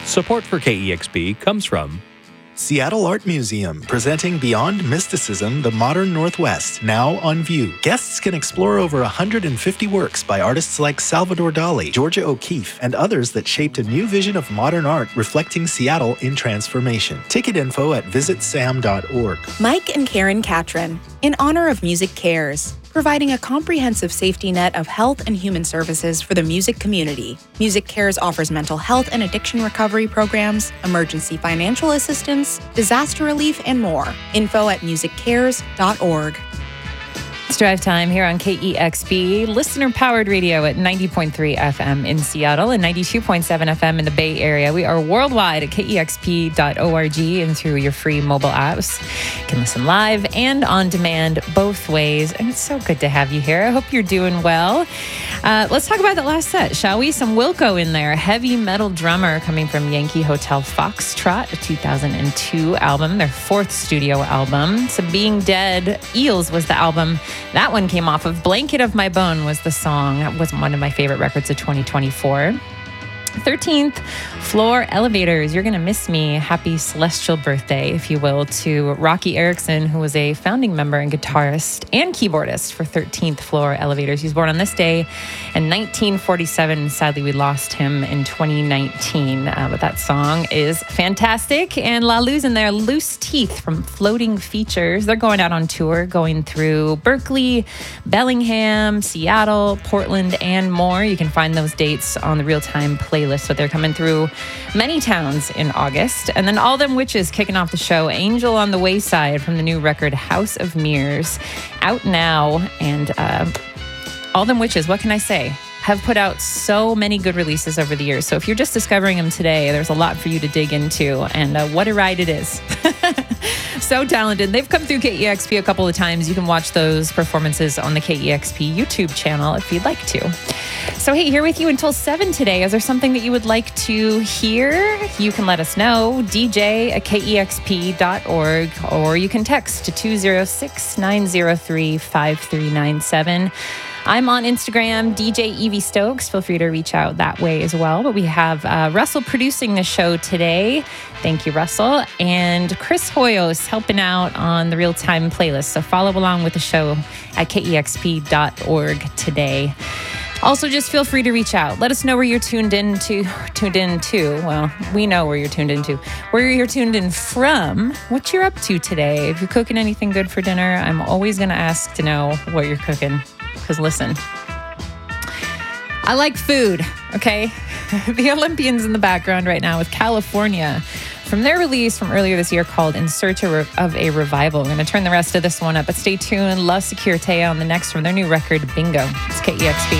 Support for KEXP comes from Seattle Art Museum, presenting Beyond Mysticism, the Modern Northwest, now on view. Guests can explore over 150 works by artists like Salvador Dali, Georgia O'Keeffe, and others that shaped a new vision of modern art reflecting Seattle in transformation. Ticket info at visitsam.org. Mike and Karen Catron, in honor of Music Cares, providing a comprehensive safety net of health and human services for the music community. Music Cares offers mental health and addiction recovery programs, emergency financial assistance, disaster relief, and more. Info at musiccares.org. It's drive time here on KEXP, listener-powered radio at 90.3 FM in Seattle and 92.7 FM in the Bay Area. We are worldwide at kexp.org and through your free mobile apps. You can listen live and on demand both ways, and it's so good to have you here. I hope you're doing well. Let's talk about that last set, shall we? Some Wilco in there, heavy metal drummer coming from Yankee Hotel Foxtrot, a 2002 album, their fourth studio album. So Being Dead, Eels was the album. That one came off of. Blanket of My Bone was the song. That was one of my favorite records of 2024. 13th Floor Elevators, You're Gonna Miss Me. Happy celestial birthday, if you will, to Rocky Erickson, who was a founding member and guitarist and keyboardist for 13th Floor Elevators. He was born on this day in 1947. Sadly, we lost him in 2019. But that song is fantastic. And La Lou's in there, Loose Teeth from Floating Features. They're going out on tour, going through Berkeley, Bellingham, Seattle, Portland, and more. You can find those dates on the real-time playlist, but they're coming through many towns in August. And then All Them Witches kicking off the show, Angel on the Wayside from the new record House of Mirrors, out now. And All Them Witches, what can I say? Have put out so many good releases over the years. So if you're just discovering them today, there's a lot for you to dig into, and what a ride it is. So talented. They've come through KEXP a couple of times. You can watch those performances on the KEXP YouTube channel if you'd like to. So hey, here with you until 7 today. Is there something that you would like to hear? You can let us know, dj@kexp.org, or you can text to 206-903-5397. I'm on Instagram, DJ Evie Stokes. Feel free to reach out that way as well. But we have Russell producing the show today. Thank you, Russell. And Chris Hoyos helping out on the real-time playlist. So follow along with the show at kexp.org today. Also, just feel free to reach out. Let us know where you're tuned in to. Well, we know where you're tuned into. Where you're tuned in from. What you're up to today. If you're cooking anything good for dinner, I'm always going to ask to know what you're cooking. Because listen, I like food, okay? The Olympians in the background right now with California from their release from earlier this year called In Search of a Revival. I'm going to turn the rest of this one up, but stay tuned. La Securite on the next from their new record, Bingo. It's KEXP.